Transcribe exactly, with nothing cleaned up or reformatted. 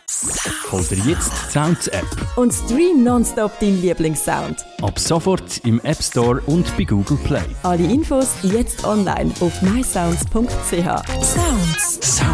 Hol dir jetzt die Sounds App. Und stream nonstop deinen Lieblingssound. Ab sofort im App Store und bei Google Play. Alle Infos jetzt online auf my sounds punkt c h. Sounds.